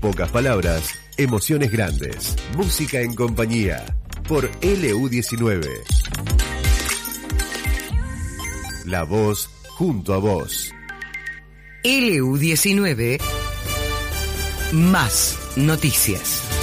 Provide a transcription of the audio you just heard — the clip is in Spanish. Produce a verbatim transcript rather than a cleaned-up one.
pocas palabras, emociones grandes. Música en compañía por L U diecinueve. La voz junto a vos. L U diecinueve, más noticias.